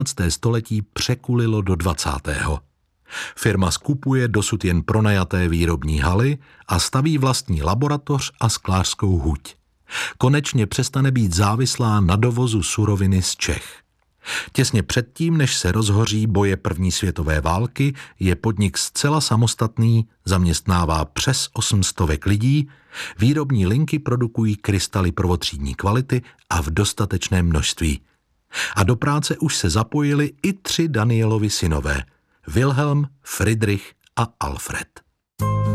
století překulilo do 20. Firma skupuje dosud jen pronajaté výrobní haly a staví vlastní laboratoř a sklářskou huť. Konečně přestane být závislá na dovozu suroviny z Čech. Těsně předtím, než se rozhoří boje první světové války, je podnik zcela samostatný, zaměstnává přes 800 lidí, výrobní linky produkují krystaly prvotřídní kvality a v dostatečném množství. A do práce už se zapojili i 3 Danielovi synové, Wilhelm, Friedrich a Alfred.